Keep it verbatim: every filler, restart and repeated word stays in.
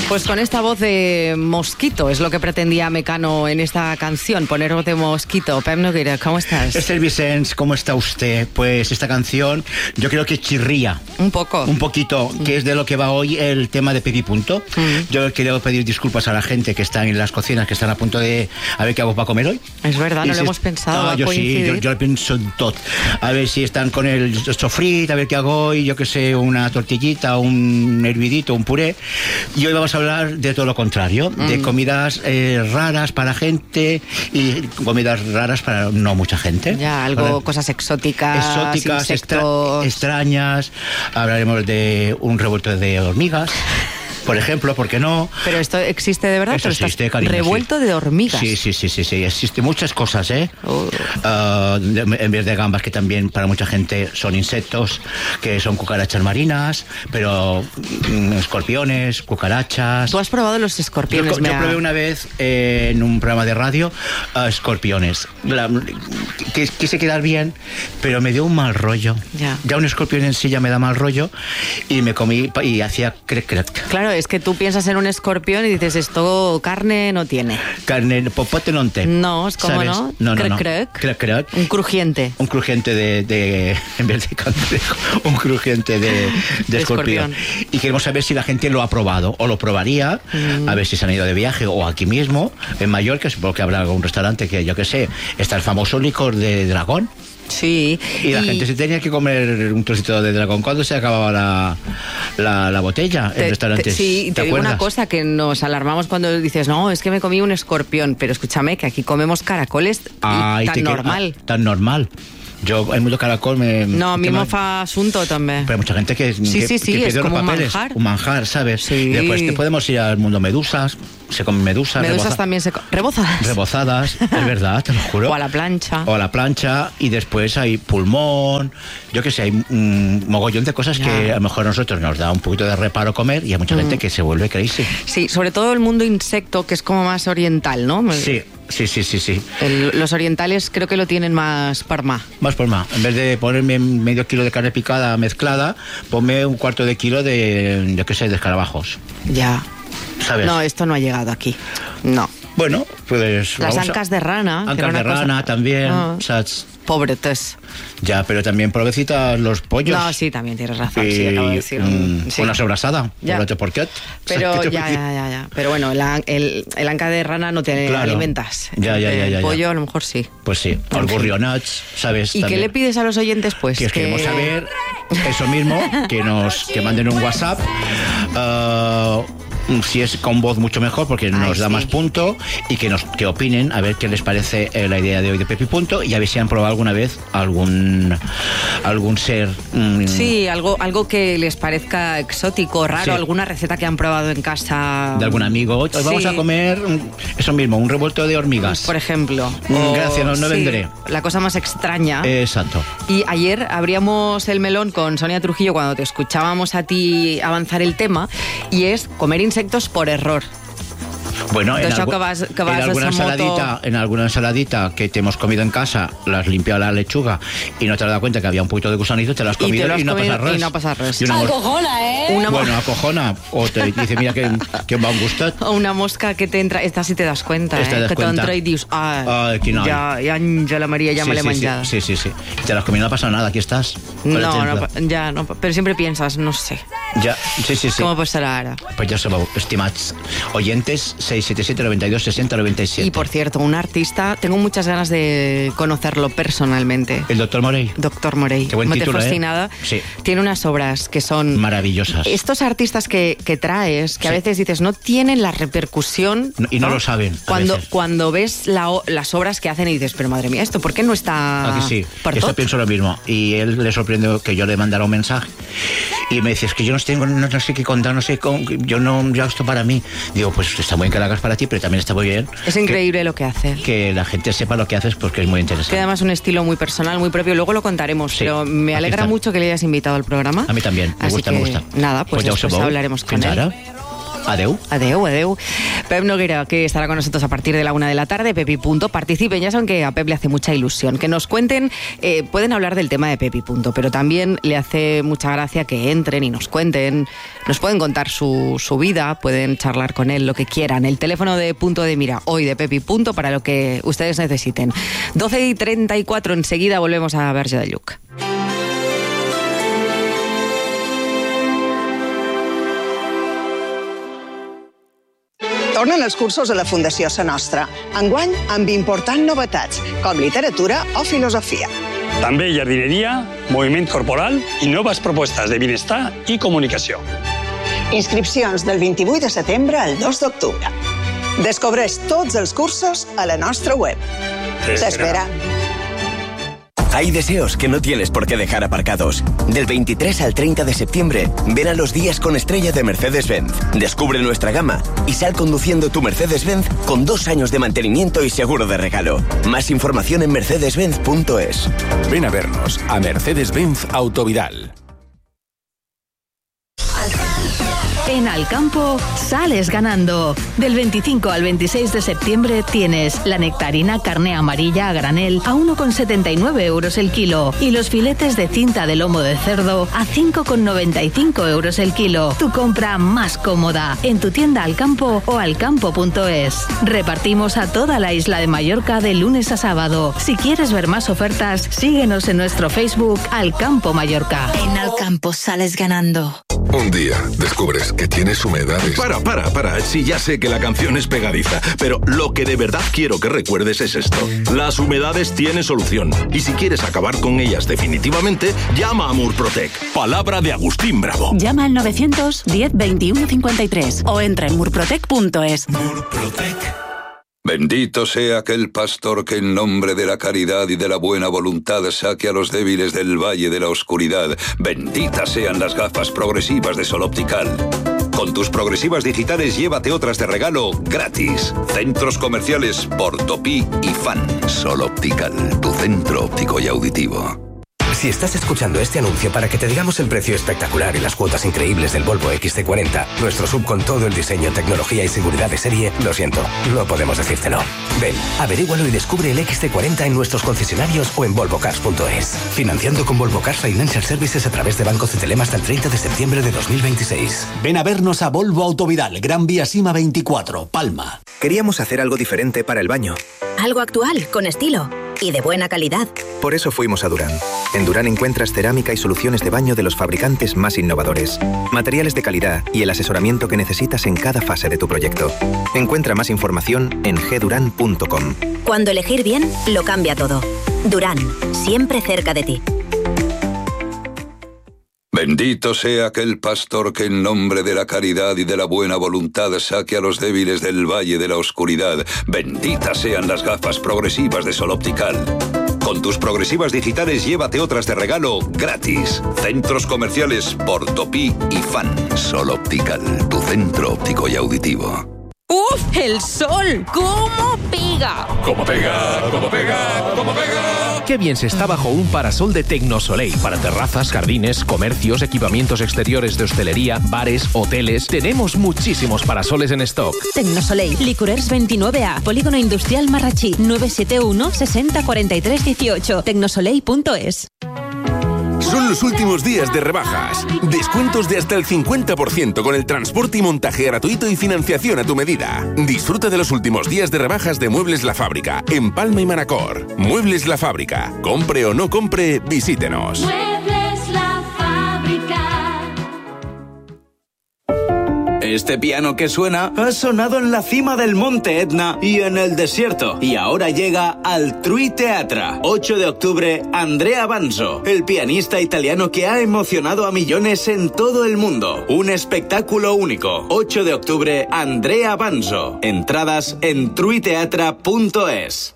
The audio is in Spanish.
Pues con esta voz de mosquito es lo que pretendía Mecano en esta canción, poner voz de mosquito. Pep Noguera, ¿cómo estás? Esther Vicens, ¿cómo está usted? Pues esta canción yo creo que chirría. Un poco. Un poquito, mm. que es de lo que va hoy el tema de Pepi Punto. Mm. Yo quiero pedir disculpas a la gente que está en las cocinas, que están a punto de a ver qué hago para comer hoy. Es verdad, y no si lo hemos es... pensado. Ah, yo sí, yo, yo lo pienso en todo. A ver si están con el sofrit, a ver qué hago hoy, yo que sé, una tortillita, un hervidito, un puré. Y hoy vamos a hablar de todo lo contrario, mm. de comidas eh, raras para gente y comidas raras para no mucha gente. Ya, algo, ¿vale? Cosas exóticas, exóticas, extra, extrañas. Hablaremos de un revuelto de hormigas. Por ejemplo, ¿por qué no? Pero esto existe de verdad. Eso existe, cariño, revuelto sí. de hormigas. Sí, sí, sí, sí, sí. Existen muchas cosas, ¿eh? Uh. Uh, de, en vez de gambas, que también para mucha gente son insectos, que son cucarachas marinas, pero mm, escorpiones, cucarachas. ¿Tú has probado los escorpiones? Yo, yo probé una vez eh, en un programa de radio uh, escorpiones. La, que, quise quedar bien, pero me dio un mal rollo. Ya. ya un escorpión en sí ya me da mal rollo y me comí y hacía crec, crec. Claro, es que tú piensas en un escorpión y dices, esto carne no tiene. Carne, popote non té. No, es como ¿sabes? no. No, no, crec, no. crec. Crec, crec. Un crujiente. Un crujiente de, de en vez de cangrejo, un crujiente de, de, de escorpión. escorpión. Y queremos saber si la gente lo ha probado o lo probaría, mm. a ver si se han ido de viaje o aquí mismo, en Mallorca, supongo que habrá algún restaurante que, yo qué sé, está el famoso licor de dragón. Sí. Y la y... gente se tenía que comer un trocito de dragón cuando se acababa la, la, la botella te, en restaurantes. Te, sí, te, te digo una cosa, que nos alarmamos cuando dices, no, es que me comí un escorpión, pero escúchame, que aquí comemos caracoles Ay, tan normal. Que, ah, tan normal. Yo, el mundo caracol me... No, a mi me fa asunto también. Pero hay mucha gente que, sí, que, sí, sí, que pierde es los como papeles. Un manjar. Un manjar, ¿sabes? Sí. Y después te podemos ir al mundo medusas, se comen medusas. Medusas reboza, también se comen. Rebozadas. Rebozadas, es verdad, te lo juro. O a la plancha. O a la plancha, y después hay pulmón, yo qué sé, hay un mogollón de cosas ya. que a lo mejor a nosotros nos da un poquito de reparo comer y hay mucha mm. gente que se vuelve crazy. Sí, sobre todo el mundo insecto, que es como más oriental, ¿no? Sí. Sí, sí, sí, sí. El, los orientales creo que lo tienen más parma. Más parma. En vez de ponerme medio kilo de carne picada mezclada, ponme un cuarto de kilo de, yo qué sé, de escarabajos. Ya. ¿Sabes? No, esto no ha llegado aquí. No. Bueno, pues... Las ancas a... de rana. Ancas de rana cosa... también, oh. ¿sabes? Pobretes. Ya, pero también provecitas los pollos. No, sí, también tienes razón. Y, sí, acabo de decir. Mm, sí. Una sobrasada. Ya. ¿Por qué? Pero ya, ya, ya, ya. Pero bueno, el, el, el anca de rana no te claro. alimentas. Ya, ya, ya, el ya. El pollo ya. a lo mejor sí. Pues sí. Al burrionats, ¿sabes? ¿Y también. qué le pides a los oyentes, pues? Que, que... queremos saber eso mismo, que nos que manden un WhatsApp. Uh, si es con voz mucho mejor porque nos Ay, da sí. más punto y que nos que opinen a ver qué les parece eh, la idea de hoy de Pepi Punto y a ver si han probado alguna vez algún algún ser mmm... sí, algo algo que les parezca exótico, raro, sí. alguna receta que han probado en casa de algún amigo. Hoy sí. vamos a comer eso mismo, un revuelto de hormigas, por ejemplo. O, Gracias, no, no sí, vendré. La cosa más extraña. Exacto. Y ayer abríamos el melón con Sonia Trujillo cuando te escuchábamos a ti avanzar el tema y es comer insectos por error. Bueno, en, algu que vas, que vas en alguna ensaladita, moto... en alguna ensaladita que te hemos comido en casa, la has limpiado la lechuga y no te has dado cuenta que había un poquito de gusanito, te la has comido y, y, no, comido, pasa res. y no pasa res. Una acojona, ¿eh? Una bueno, acojona. O te dice, mira que, que va un gustat. O una mosca que te entra, esta sí te das cuenta, esta eh? das que cuenta. te entra y dices, ah, aquí no ya, ya, ya la María ya sí, me la he sí, manchado. Sí, sí, sí. Te la has comido, no ha pasado nada, aquí estás. No, no, ya, no, pero siempre piensas, no sé. Ya, sí, sí, sí. ¿Cómo passarà ara? Pues ya sabeu, estimats oyentes, seis siete siete, noventa y dos, sesenta, noventa y siete. Y por cierto, un artista, tengo muchas ganas de conocerlo personalmente. El doctor Morey. Doctor Morey. Qué buen Me título, te fascinada. ¿eh? Sí. Tiene unas obras que son... maravillosas. Estos artistas que, que traes, que sí. a veces dices, no tienen la repercusión... No, y no, no lo saben. Cuando, cuando ves la, las obras que hacen y dices, pero madre mía, ¿esto por qué no está...? Aquí sí, esto pienso lo mismo. Y él le sorprendió que yo le mandara un mensaje y me decía, es que yo no tengo, no, no sé qué contar, no sé cómo, yo no, yo esto para mí. Digo, pues está muy bien que lo hagas para ti, pero también está muy bien. Es increíble que, lo que hace. Que la gente sepa lo que haces porque es muy interesante. Que además un estilo muy personal, muy propio, luego lo contaremos, sí, pero me alegra mucho que le hayas invitado al programa. A mí también, me Así gusta, que, me gusta. Nada, pues, pues después hablaremos con él. Adeu. Adeu, adeu. Pep Noguera, que estará con nosotros a partir de la una de la tarde. Pepi Punto. Participen, ya saben que a Pep le hace mucha ilusión. Que nos cuenten, eh, pueden hablar del tema de Pepi Punto, pero también le hace mucha gracia que entren y nos cuenten. Nos pueden contar su, su vida, pueden charlar con él, lo que quieran. El teléfono de Punto de Mira, hoy de Pepi Punto, para lo que ustedes necesiten. doce y treinta y cuatro, enseguida volvemos a Verge de Lluc. Tornen els cursos a la Fundació Sa Nostra. Enguany, amb importants novetats, com literatura o filosofia. També jardineria, moviment corporal i noves propostes de benestar i comunicació. Inscripcions del vint-i-vuit de setembre al dos d'octubre. Descobreix tots els cursos a la nostra web. T'espera. Hay deseos que no tienes por qué dejar aparcados. Del veintitrés al treinta de septiembre, ven a los días con estrella de Mercedes-Benz. Descubre nuestra gama y sal conduciendo tu Mercedes-Benz con dos años de mantenimiento y seguro de regalo. Más información en mercedes benz punto es. Ven a vernos a Mercedes-Benz Autovidal. En Alcampo sales ganando. Del veinticinco al veintiséis de septiembre tienes la nectarina carne amarilla a granel a uno con setenta y nueve euros el kilo y los filetes de cinta de lomo de cerdo a cinco con noventa y cinco euros el kilo. Tu compra más cómoda en tu tienda Alcampo o alcampo punto es. Repartimos a toda la isla de Mallorca de lunes a sábado. Si quieres ver más ofertas, síguenos en nuestro Facebook Alcampo Mallorca. En Alcampo sales ganando. Un día descubres que tienes humedades. Para, para, para. Sí, ya sé que la canción es pegadiza, pero lo que de verdad quiero que recuerdes es esto. Las humedades tienen solución. Y si quieres acabar con ellas definitivamente, llama a Murprotec. Palabra de Agustín Bravo. Llama al novecientos diez veintiuno cincuenta y tres o entra en murprotec punto es. Murprotec. Bendito sea aquel pastor que en nombre de la caridad y de la buena voluntad saque a los débiles del valle de la oscuridad. Benditas sean las gafas progresivas de Sol Optical. Con tus progresivas digitales llévate otras de regalo gratis. Centros comerciales Portopí y Fan. Sol Optical, tu centro óptico y auditivo. Si estás escuchando este anuncio para que te digamos el precio espectacular y las cuotas increíbles del Volvo equis ce cuarenta, nuestro sub con todo el diseño, tecnología y seguridad de serie, lo siento, no podemos decírtelo. Ven, averígualo y descubre el equis ce cuarenta en nuestros concesionarios o en volvo cars punto es. Financiando con Volvo Cars Financial Services a través de Banco Cetelem hasta el treinta de septiembre de dos mil veintiséis. Ven a vernos a Volvo Autovidal, Gran Vía Sima veinticuatro, Palma. Queríamos hacer algo diferente para el baño. Algo actual, con estilo y de buena calidad. Por eso fuimos a Durán. En Durán encuentras cerámica y soluciones de baño de los fabricantes más innovadores, materiales de calidad y el asesoramiento que necesitas en cada fase de tu proyecto. Encuentra más información en g duran punto com. Cuando elegir bien, lo cambia todo. Durán, siempre cerca de ti. Bendito sea aquel pastor que en nombre de la caridad y de la buena voluntad saque a los débiles del valle de la oscuridad. Benditas sean las gafas progresivas de Sol Optical. Con tus progresivas digitales llévate otras de regalo gratis. Centros comerciales Portopí y Fan. Sol Optical, tu centro óptico y auditivo. ¡Uf! ¡El sol! ¿Cómo pega? ¿Cómo pega? ¿Cómo pega? ¿Cómo pega? Qué bien se está bajo un parasol de Tecnosoleil para terrazas, jardines, comercios, equipamientos exteriores de hostelería, bares, hoteles. Tenemos muchísimos parasoles en stock. Tecnosoleil, Licorers veintinueve A, Polígono Industrial Marrachí, nueve siete uno, sesenta, cuarenta y tres, dieciocho, tecnosoleil punto es. Son los últimos días de rebajas. Descuentos de hasta el cincuenta por ciento con el transporte y montaje gratuito y financiación a tu medida. Disfruta de los últimos días de rebajas de Muebles La Fábrica en Palma y Manacor. Muebles La Fábrica. Compre o no compre, visítenos. Muebles La Fábrica. Este piano que suena ha sonado en la cima del Monte Etna y en el desierto. Y ahora llega al Trui Teatra. ocho de octubre, Andrea Banzo, el pianista italiano que ha emocionado a millones en todo el mundo. Un espectáculo único. ocho de octubre, Andrea Banzo. Entradas en trui teatra punto es.